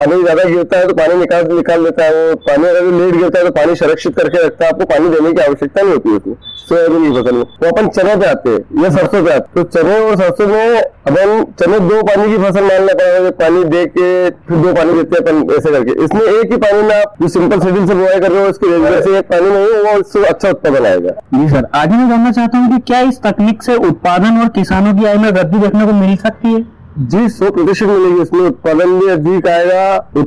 पानी ज्यादा गिरता है तो पानी निकाल देता है, वो पानी अगर लेट गिरता है तो पानी संरक्षित करके रखता है, आपको पानी देने की आवश्यकता नहीं होती उसमें। सोयाबीन की फसल में तो अपन चने पे आते हैं या सरसों पे आते हैं, तो चने और सरसों में अपन चने 2 पानी की फसल मानना पड़ेगा, पानी दे के फिर 2 पानी देते हैं अपन ऐसे करके। इसमें एक ही पानी में आप जो सिंपल शेड्यूल से बुआई कर रहे हो उसके रेगुलर से एक पानी नहीं, वो उससे अच्छा उत्पादन आएगा। जी सर, आगे मैं जानना चाहता हूँ कि क्या इस तकनीक से उत्पादन और किसानों की आय में वृद्धि देखने को मिल सकती है? जी 100% मिलेगी, इसमें उत्पादन भी अधिक आएगा,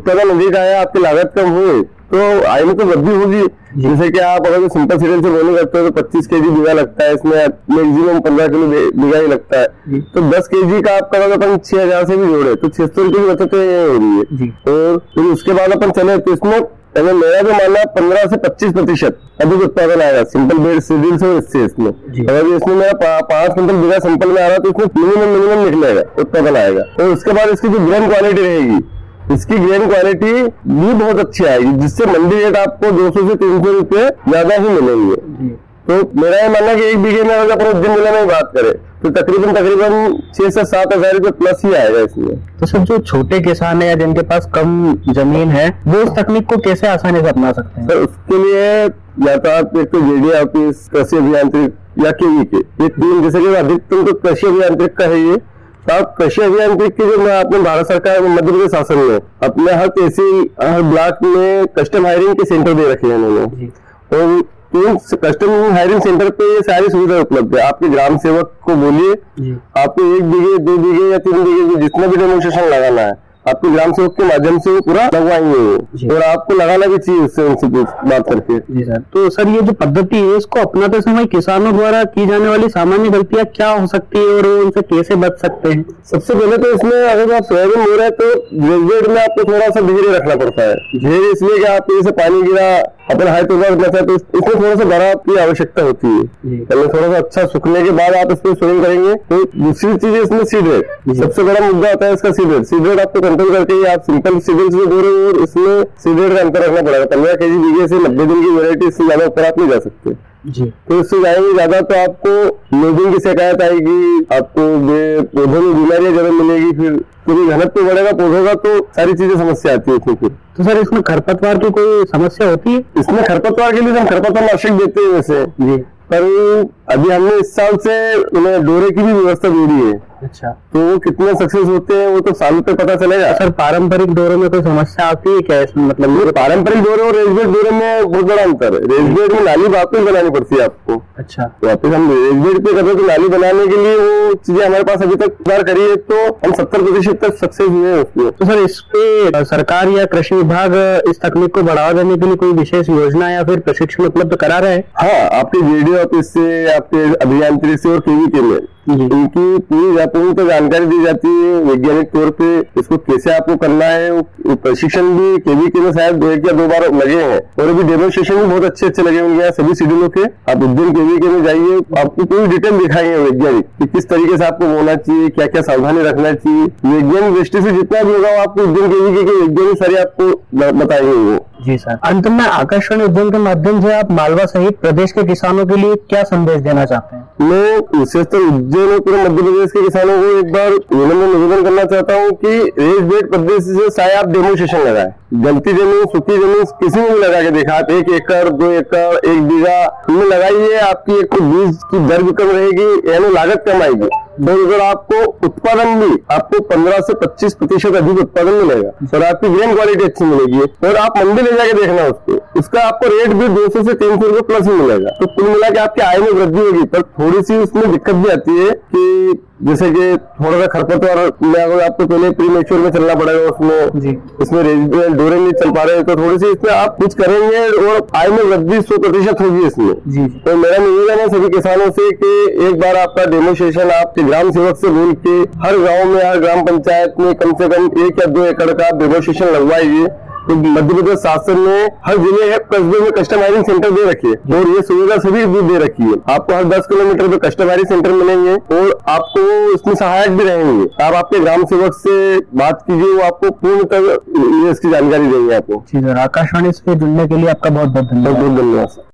आपकी लागत कम हुई तो आय में तो वृद्धि होगी। जैसे कि आप अगर सिंपल सीरियल से बोनी करते हो तो 25 केजी बीघा लगता है, इसमें मैक्सिमम 15 किलो बीघा ही लगता है, तो 10 केजी का आपका अगर अपन 6000 से भी जोड़े तो 600 रुपये की बचत हो रही है। और फिर उसके बाद अपन चले तो इसमें अगर मेरा जो मानना 15 से 25% अधिक उत्पादन आएगा सिंपल बेड शेड्यूल से। इससे इसमें अगर इसमें मेरा 5 क्विंटल बीघा सिंपल में आ रहा है तो इसमें मिनिमम निकलेगा, उत्पादन आएगा। और उसके बाद इसकी जो ग्रेन क्वालिटी रहेगी, इसकी ग्रेन क्वालिटी भी बहुत अच्छी आएगी, जिससे मंडी रेट आपको 200 से 300 रुपये ज्यादा ही मिलेंगे। तो मेरा ये मानना है कि 1 बीघे में अगर अपन उद्यम मेला में बात करें तो तकरीबन 6 से 7 हजार रुपये प्लस ही आएगा इसमें। तो सर जो छोटे किसान है या जिनके पास कम जमीन है वो इस तकनीक को कैसे आसानी से अपना सकते हैं? सर उसके लिए या तो आप एक तो जेडी ऑफिस, कृषि अभियांत्रिक या केवी के, ये 3 जैसे कि अधिकतम तो कृषि अभियांत्रिक का है ये, तो आप कृषि अभियांत्रिक की जो मैं आपने भारत सरकार मध्य प्रदेश शासन में अपने हर तहसील हर ब्लॉक में कस्टम हायरिंग के सेंटर दे रखे हैं उन्होंने, और कस्टम हायरिंग सेंटर पे ये सारी सुविधा उपलब्ध है। आपके ग्राम सेवक को बोलिए, आपको 1 बीघे 2 बीघे या 3 बीघे जितना भी डेमोन्स्ट्रेशन लगाना है आपके ग्राम सेवक के माध्यम से वो पूरा लगवाएंगे, और आपको लगाना भी चाहिए उससे उनसे बात करके। जी सर, तो सर ये जो पद्धति है इसको अपनाते समय किसानों द्वारा की जाने वाली सामान्य गलतियां क्या हो सकती है और उनसे कैसे बच सकते हैं? सबसे पहले तो इसमें अगर आप सोयाबीन बो रहे हैं तो ग्रेजुएट में आपको थोड़ा सा धीरे रखना पड़ता है। धीरे इसलिए कि आप जैसे पानी गिरा अपन हाई तो तो इसमें थोड़ा सा बड़ा की आवश्यकता होती है, पहले थोड़ा सा अच्छा सूखने के बाद आप इसमें स्विमिंग करेंगे। तो दूसरी चीज इसमें सीड रेट, सबसे बड़ा मुद्दा आता है इसका सीड रेट आपको कंट्रोल करके ही आप सिंपल सीडल से दो रहे हो, और इसमें सीड रेट का अंतर रखना पड़ेगा। 15 केजी बीघे से 90 दिन की वेरायटी से ज्यादा ऊपर आप नहीं जा सकते जी। तो इससे जाएंगे ज्यादा तो आपको लोडिंग की शिकायत आएगी, आपको पौधों में बीमारियां ज्यादा मिलेगी, फिर क्योंकि घनत्व बढ़ेगा पौधों का तो सारी चीजें समस्या आती है इसमें। फिर तो सर इसमें खरपतवार की कोई समस्या होती है? इसमें खरपतवार के लिए हम खरपतवार नाशक देते हैं वैसे जी, पर अभी हमने इस साल से उन्हें डोरे की भी व्यवस्था जोड़ी है। अच्छा, तो वो कितने सक्सेस होते हैं वो तो सालों पे पता चलेगा। सर पारंपरिक डोरे में कोई समस्या आती है क्या इसमें? मतलब पारंपरिक डोरे और रेजबेड डोरे में बहुत बड़ा अंतर है। रेजबेड में नाली वापस बनानी पड़ती है आपको। अच्छा, वापस हम रेजबेड पे करते तो नाली बनाने के लिए वो चीजें हमारे पास अभी तक बार करी है तो हम 70% तक सक्सेस हुए हैं उसमें। तो सर इस पे सरकार या कृषि विभाग इस तकनीक को बढ़ावा देने के लिए कोई विशेष योजना या फिर प्रशिक्षण उपलब्ध करा रहे हैं? हाँ, आपके जेडी ऑफिस से, आपके अभियांत्रिक से और केवी के में इनकी पूरी तो जानकारी दी जाती है वैज्ञानिक तौर पे। इसको कैसे आपको करना है प्रशिक्षण भी केवी के में शायद 1 या 2 बार लगे हैं, और अभी डेमोन्स्ट्रेशन भी बहुत अच्छे लगे होंगे यहाँ सभी शेड्यूलों के। आप उद्यम केवी के में जाइए, आपको पूरी डिटेल दिखाएंगे वैज्ञानिक कि किस तरीके से आपको बोलना चाहिए, क्या क्या सावधानी रखना चाहिए। वैज्ञानिक दृष्टि से जितना भी होगा आपको उद्यम केवी के वैज्ञानिक सारे आपको बताएंगे वो। जी सर, अंत में आकाशवाणी उद्यम के माध्यम से आप मालवा सहित प्रदेश के किसानों के लिए क्या संदेश देना चाहते हैं? मैं विशेषकर उज्जैन और पूरे मध्य प्रदेश के किसानों को एक बार निवेदन करना चाहता हूँ कि रेजबेड पद्धति से चाहे आप डेमोन्स्ट्रेशन लगाए, गलती जमीन सूखी जमीन किसी में भी लगा के देखा, आप 1 एकड़ 2 एकड़ 1 बीघा में लगाइए, आपकी एक तो बीज की दर भी कम रहेगी, यानी लागत कम आएगी। तो अगर आपको उत्पादन भी आपको 15 से 25% अधिक उत्पादन मिलेगा, और आपकी ग्रेन क्वालिटी अच्छी मिलेगी, और आप मंडी ले जाके देखना उसका आपको रेट भी 200 से 300 रुपये प्लस ही मिलेगा। तो कुल मिला के आपकी आय में वृद्धि होगी। पर थोड़ी सी उसमें दिक्कत भी आती है कि जैसे कि थोड़ा सा खरपतवार में अगर आपको पहले प्री मैच्योर में चलना पड़ेगा उसमें जी, इसमें डोरे नहीं चल पा रहे तो थोड़ी सी इसमें आप कुछ करेंगे और आय में वृद्धि 100% होगी इसमें जी। तो मेरा निवेदन है सभी किसानों से कि एक बार आपका डेमोन्स्ट्रेशन आपके ग्राम सेवक से बोल के हर गाँव में हर ग्राम पंचायत में कम से कम 1 या 2 एकड़ का डेमोन्स्ट्रेशन लगवाइए। तो मध्य प्रदेश शासन ने हर जिले कस्बे में कस्टम हायरिंग सेंटर दे रखी है, और ये सुविधा सभी भी दे रखी है। आपको हर 10 किलोमीटर पे कस्टम हायरिंग सेंटर मिलेंगे, और आपको इसमें सहायक भी रहेंगे। आप आपके ग्राम सेवक से बात कीजिए, वो आपको पूर्णतः इसकी जानकारी देंगे आपको। जी सर, आकाशवाणी से जुड़ने के लिए आपका बहुत बहुत धन्यवाद सर।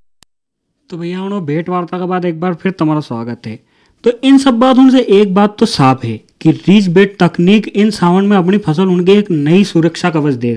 तो भैया भेंट वार्ता के बाद एक बार फिर तुम्हारा स्वागत है। तो इन सब बातों से एक बात तो साफ है कि रीजबेड तकनीक इन सावन में अपनी फसल उनके एक नई सुरक्षा कवच देगा।